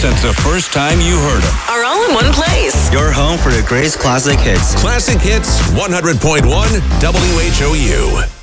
since the first time you heard them. Are all in one place. Your home for the greatest classic hits. Classic Hits 100.1 WHOU.